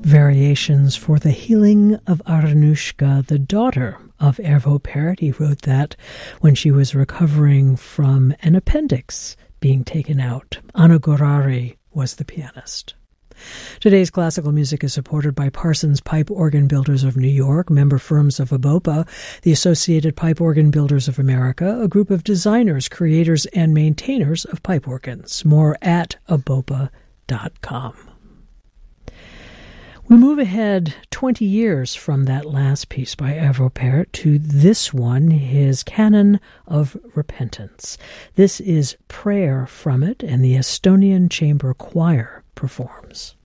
Variations for the Healing of Aranushka, the daughter of Arvo Pärt. He wrote that when she was recovering from an appendix being taken out. Anna Gorari was the pianist. Today's classical music is supported by Parsons Pipe Organ Builders of New York, member firms of ABOPA, the Associated Pipe Organ Builders of America, a group of designers, creators, and maintainers of pipe organs. More at abopa.com. We move ahead 20 years from that last piece by Arvo Pärt to this one, his Canon of Repentance. This is prayer from it, and the Estonian Chamber Choir performs.